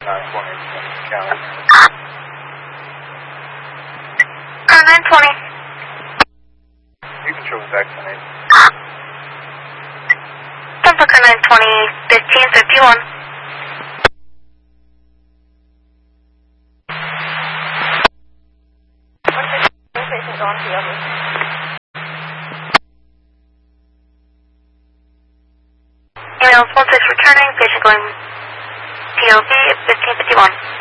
County. 920. You can show me back to me. Booker 920, 1551. Station's on the other. Email 16 returning, patient going POV 1551.